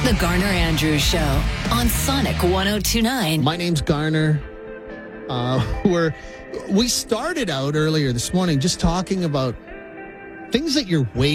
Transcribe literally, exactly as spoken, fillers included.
The Garner Andrews Show on Sonic one oh two point nine. My name's Garner. Uh, we're, we started out earlier this morning just talking about things that you're waiting